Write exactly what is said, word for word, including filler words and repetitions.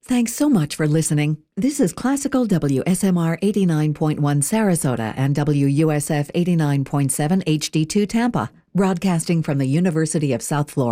Thanks so much for listening. This is Classical W S M R eighty-nine point one Sarasota and W U S F eighty-nine point seven H D two Tampa, broadcasting from the University of South Florida.